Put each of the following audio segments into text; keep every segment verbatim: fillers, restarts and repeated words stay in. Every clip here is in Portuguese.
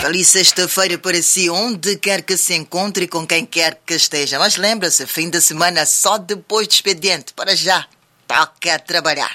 Feliz sexta-feira para si, onde quer que se encontre e com quem quer que esteja. Mas lembra-se, fim de semana só depois do expediente. Para já, toca a trabalhar.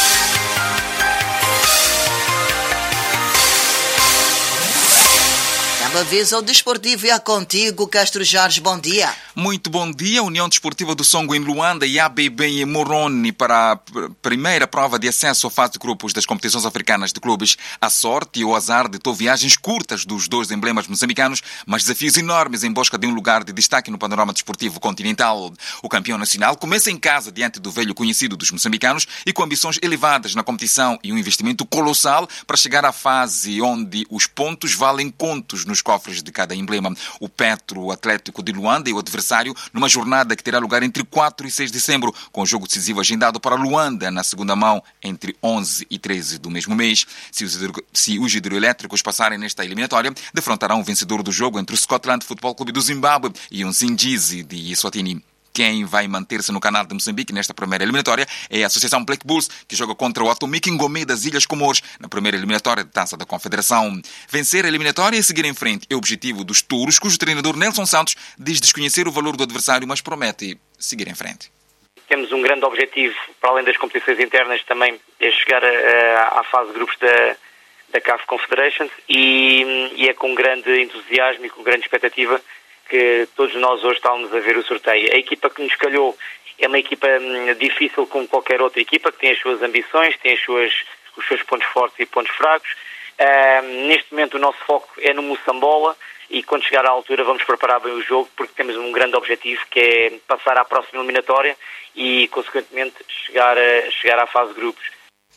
Uma vez ao Desportivo e a contigo, Castro Jorge, bom dia. Muito bom dia. União Desportiva do Songo em Luanda e A B B em Moroni para a primeira prova de acesso à fase de grupos das competições africanas de clubes. A sorte e o azar ditou viagens curtas dos dois emblemas moçambicanos, mas desafios enormes em busca de um lugar de destaque no panorama desportivo continental. O campeão nacional começa em casa diante do velho conhecido dos moçambicanos e com ambições elevadas na competição e um investimento colossal para chegar à fase onde os pontos valem contos nos cofres de cada emblema. O Petro Atlético de Luanda e o adversário numa jornada que terá lugar entre quatro e seis de dezembro, com o jogo decisivo agendado para Luanda na segunda mão entre onze e treze do mesmo mês. Se os, se os hidroelétricos passarem nesta eliminatória, defrontarão o vencedor do jogo entre o Scotland Football Clube do Zimbábue e o Nzingizi de Eswatini. Quem vai manter-se no canal de Moçambique nesta primeira eliminatória é a Associação Black Bulls, que joga contra o Atomic Ngomé das Ilhas Comores na primeira eliminatória de Taça da Confederação. Vencer a eliminatória e seguir em frente é o objetivo dos touros, cujo treinador Nelson Santos diz desconhecer o valor do adversário, mas promete seguir em frente. Temos um grande objetivo, para além das competições internas, também é chegar a, a, à fase de grupos da, da C A F Confederations e, e é com grande entusiasmo e com grande expectativa que todos nós hoje estamos a ver o sorteio. A equipa que nos calhou é uma equipa hum, difícil como qualquer outra equipa, que tem as suas ambições, tem as suas, os seus pontos fortes e pontos fracos. Uh, neste momento o nosso foco é no Moçambola e quando chegar à altura vamos preparar bem o jogo, porque temos um grande objetivo que é passar à próxima eliminatória e consequentemente chegar, a, chegar à fase de grupos.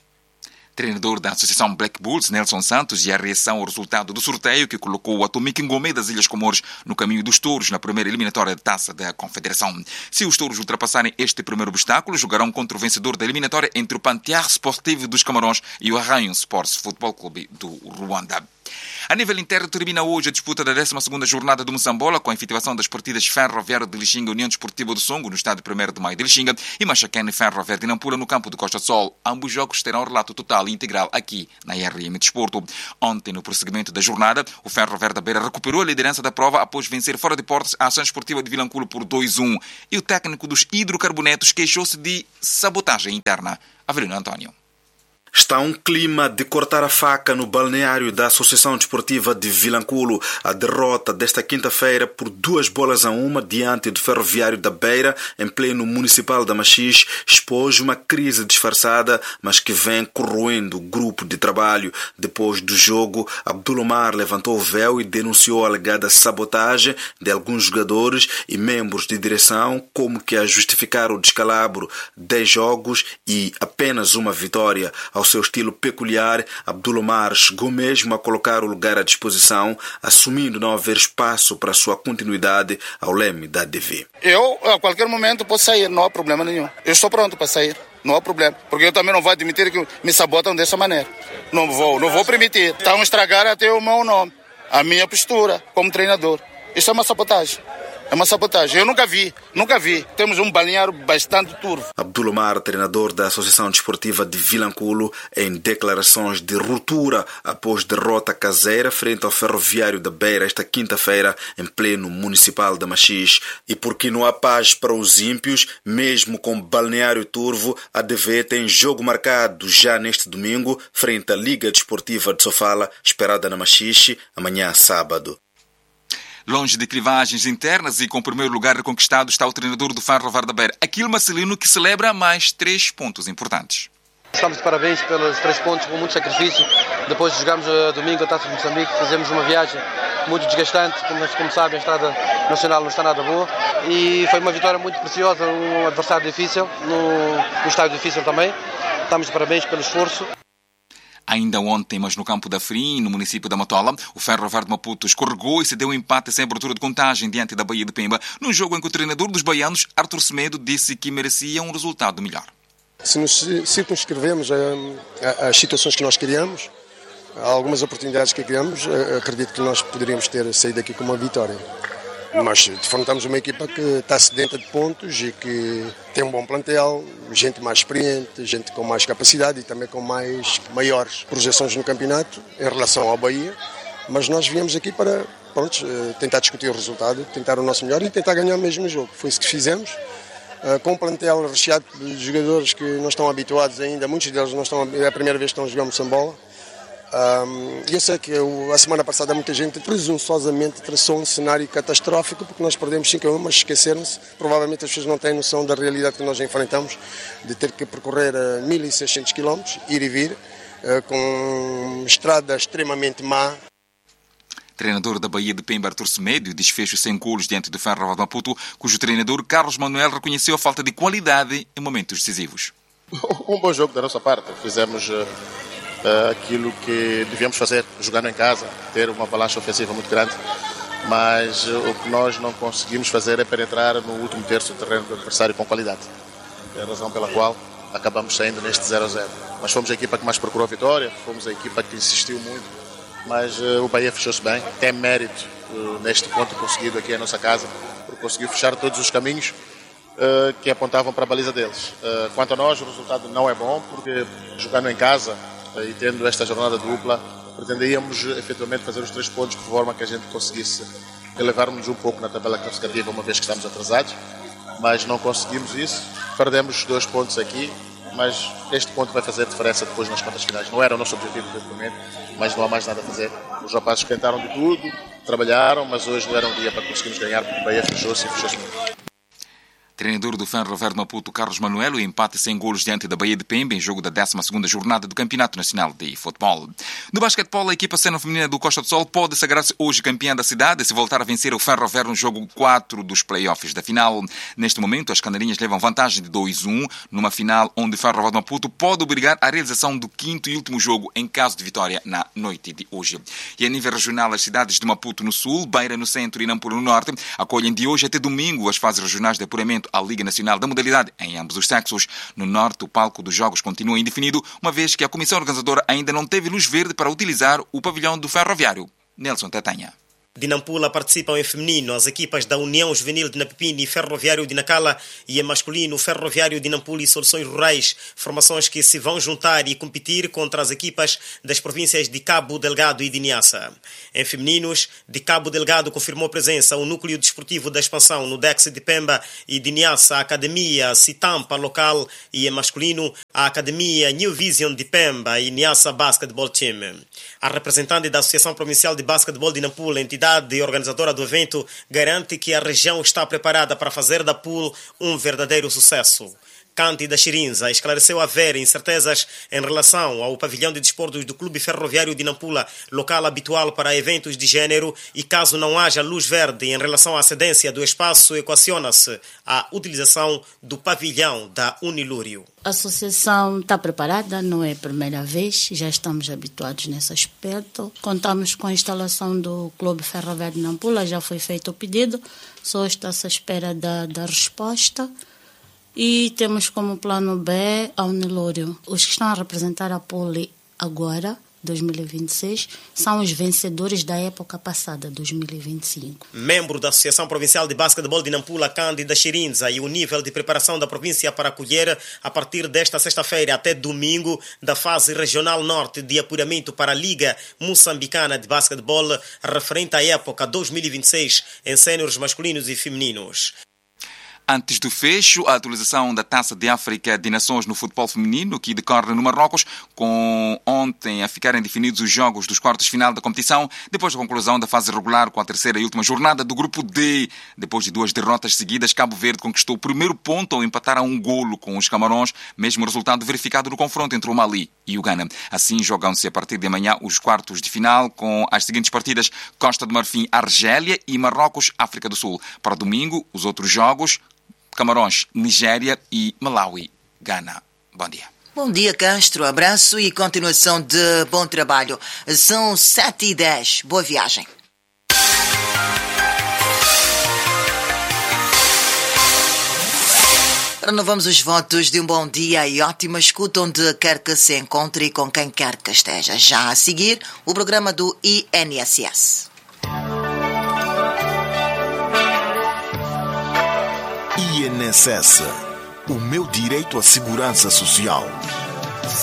Treinador da Associação Black Bulls, Nelson Santos, e a reação ao resultado do sorteio que colocou o Atomic Ngomé das Ilhas Comores no caminho dos touros na primeira eliminatória de Taça da Confederação. Se os touros ultrapassarem este primeiro obstáculo, jogarão contra o vencedor da eliminatória entre o Pantiar Sportivo dos Camarões e o Arranho Sports Football Clube do Ruanda. A nível interno, termina hoje a disputa da décima segunda jornada do Moçambola, com a efetivação das partidas Ferroviário de Lixinga, União Desportiva do Songo, no estádio primeiro de maio de Lixinga, e Machacane Ferroviário de Nampula, no campo de Costa do Sol. Ambos jogos terão relato total e integral aqui na R M Desporto. Ontem, no prosseguimento da jornada, o Ferroviário da Beira recuperou a liderança da prova após vencer fora de portas a Ação Esportiva de Vilanculo por dois a um. E o técnico dos hidrocarbonetos queixou-se de sabotagem interna. Avelino António. Está um clima de cortar a faca no balneário da Associação Desportiva de Vilanculo. A derrota desta quinta-feira por duas bolas a uma diante do Ferroviário da Beira, em pleno municipal da Machis, expôs uma crise disfarçada, mas que vem corroendo o grupo de trabalho. Depois do jogo, Abdulomar levantou o véu e denunciou a alegada sabotagem de alguns jogadores e membros de direção, como que a justificar o descalabro. Dez jogos e apenas uma vitória. Ao seu estilo peculiar, Abdulomar chegou mesmo a colocar o lugar à disposição, assumindo não haver espaço para sua continuidade ao leme da A D V. Eu, a qualquer momento, posso sair, não há problema nenhum. Eu estou pronto para sair, não há problema. Porque eu também não vou admitir que me sabotam dessa maneira. Não vou, não vou permitir. Estão a estragar até o meu nome, a minha postura como treinador. Isto é uma sabotagem. É uma sabotagem. Eu nunca vi, nunca vi. Temos um balneário bastante turvo. Abdulomar, treinador da Associação Desportiva de Vilanculo, em declarações de ruptura após derrota caseira frente ao Ferroviário da Beira esta quinta-feira em pleno municipal da Machis. E porque não há paz para os ímpios, mesmo com balneário turvo, a A D V tem jogo marcado já neste domingo frente à Liga Desportiva de Sofala, esperada na Machis, amanhã sábado. Longe de clivagens internas e com o primeiro lugar reconquistado está o treinador do Ferroviário da Beira, Aquilo Marcelino, que celebra mais três pontos importantes. Estamos de parabéns pelos três pontos, com muito sacrifício. Depois de jogarmos uh, domingo a Taça de Moçambique, fizemos uma viagem muito desgastante, como, como sabem, a estrada nacional não está nada boa. E foi uma vitória muito preciosa, um adversário difícil, no, no estádio difícil também. Estamos de parabéns pelo esforço. Ainda ontem, mas no campo da Frim, no município da Matola, o Ferroviário de Maputo escorregou e se deu um empate sem abertura de contagem diante da Bahia de Pemba, num jogo em que o treinador dos baianos, Arthur Semedo, disse que merecia um resultado melhor. Se nos circunscrevemos às situações que nós criamos, há algumas oportunidades que criamos, acredito que nós poderíamos ter saído aqui com uma vitória. Mas defrontamos uma equipa que está sedenta de pontos e que tem um bom plantel, gente mais experiente, gente com mais capacidade e também com mais maiores projeções no campeonato em relação ao Bahia. mas nós viemos aqui para pronto, tentar discutir o resultado, tentar o nosso melhor e tentar ganhar mesmo o jogo. Foi isso que fizemos. Com um plantel recheado de jogadores que não estão habituados ainda, muitos deles não estão, é a primeira vez que estão a jogar Moçambola. Um, eu sei que eu, a semana passada muita gente presunçosamente traçou um cenário catastrófico porque nós perdemos cinco a um, mas esqueceram-se. Provavelmente as pessoas não têm noção da realidade que nós enfrentamos, de ter que percorrer uh, mil e seiscentos quilómetros, ir e vir, uh, com estrada extremamente má. Treinador da Bahia de Pemba, Artur Semedo, desfecho sem golos diante do Ferro de Maputo, cujo treinador Carlos Manuel reconheceu a falta de qualidade em momentos decisivos. Um bom jogo da nossa parte. Fizemos uh, uh, aquilo que devíamos fazer, jogando em casa, ter uma balança ofensiva muito grande, mas uh, o que nós não conseguimos fazer é penetrar no último terço do terreno do adversário com qualidade. É a razão pela qual acabamos saindo neste zero a zero. Mas fomos a equipa que mais procurou a vitória, fomos a equipa que insistiu muito, mas uh, o Bahia fechou-se bem, tem mérito uh, neste ponto conseguido aqui em nossa casa, porque conseguiu fechar todos os caminhos uh, que apontavam para a baliza deles. Uh, quanto a nós, o resultado não é bom, porque jogando em casa uh, e tendo esta jornada dupla, pretendíamos uh, efetivamente fazer os três pontos por forma que a gente conseguisse elevar-nos um pouco na tabela classificativa, uma vez que estamos atrasados, mas não conseguimos isso, perdemos dois pontos aqui, mas este ponto vai fazer diferença depois nas contas finais. Não era o nosso objetivo neste momento, mas não há mais nada a fazer. Os rapazes tentaram de tudo, trabalharam, mas hoje não era um dia para conseguirmos ganhar, porque o Bahia fechou-se e fechou-se muito. Treinador do Ferroviário de Maputo, Carlos Manuel, o empate sem golos diante da Bahia de Pemba em jogo da décima segunda jornada do Campeonato Nacional de Futebol. No basquetebol, a equipa sênior feminina do Costa do Sol pode sagrar-se hoje campeã da cidade se voltar a vencer o Ferroviário no jogo quatro dos play-offs da final. Neste momento, as canarinhas levam vantagem de dois a um numa final onde o Ferroviário de Maputo pode obrigar à realização do quinto e último jogo em caso de vitória na noite de hoje. E a nível regional, as cidades de Maputo no sul, Beira no centro e Nampula no norte acolhem de hoje até domingo as fases regionais de apuramento à Liga Nacional da Modalidade em ambos os sexos. No norte, o palco dos jogos continua indefinido, uma vez que a comissão organizadora ainda não teve luz verde para utilizar o pavilhão do Ferroviário. Nelson Tatanha. De Nampula participam em feminino as equipas da União Juvenil de Napipini e Ferroviário de Nacala, e em masculino Ferroviário de Nampula e Soluções Rurais, formações que se vão juntar e competir contra as equipas das províncias de Cabo Delgado e de Niassa. Em femininos, de Cabo Delgado confirmou presença o núcleo desportivo da expansão no Dex de Pemba, e de Niassa a Academia Citampa local, e em masculino a Academia New Vision de Pemba e Niassa Basketball Team. A representante da Associação Provincial de Basquetebol de Nampula, entidade organizadora do evento, garante que a região está preparada para fazer da pool um verdadeiro sucesso. Cândida Chirinza esclareceu haver incertezas em relação ao pavilhão de desportos do Clube Ferroviário de Nampula, local habitual para eventos de género, e caso não haja luz verde em relação à cedência do espaço, equaciona-se a utilização do pavilhão da Unilúrio. A associação está preparada, não é a primeira vez, já estamos habituados nesse aspecto. Contamos com a instalação do Clube Ferroviário de Nampula, já foi feito o pedido, só está-se à espera da, da resposta. E temos como plano B a Unilúrio. Os que estão a representar a Poli agora, dois mil e vinte e seis, são os vencedores da época passada, dois mil e vinte e cinco. Membro da Associação Provincial de Basquetebol de Nampula, Cândida Chirinza, e o nível de preparação da província para acolher, a partir desta sexta-feira até domingo, da fase regional norte de apuramento para a Liga Moçambicana de Basquetebol, referente à época dois mil e vinte e seis, em séniores masculinos e femininos. Antes do fecho, a atualização da Taça de África de Nações no futebol feminino, que decorre no Marrocos, com ontem a ficarem definidos os jogos dos quartos de final da competição, depois da conclusão da fase regular com a terceira e última jornada do Grupo D. Depois de duas derrotas seguidas, Cabo Verde conquistou o primeiro ponto ao empatar a um golo com os Camarões, mesmo resultado verificado no confronto entre o Mali e o Ghana. Assim, jogam-se a partir de amanhã os quartos de final, com as seguintes partidas: Costa do Marfim, Argélia e Marrocos, África do Sul. Para domingo, os outros jogos: Camarões, Nigéria e Malawi, Ghana. Bom dia. Bom dia, Castro. Abraço e continuação de bom trabalho. São sete e dez. Boa viagem. Renovamos os votos de um bom dia e ótima escuta onde quer que se encontre e com quem quer que esteja. Já a seguir, o programa do I N S S. I N S S, o meu direito à segurança social.